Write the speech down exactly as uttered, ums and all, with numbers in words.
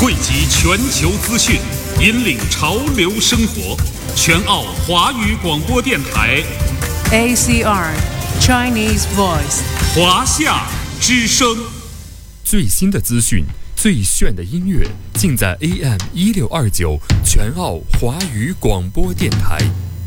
汇集全球资讯，引领潮流生活。全澳华语广播电台 A C R Chinese Voice 华夏之声。 最新的资讯，最炫的音乐，尽在 A M 一六二九全澳华语广播电台。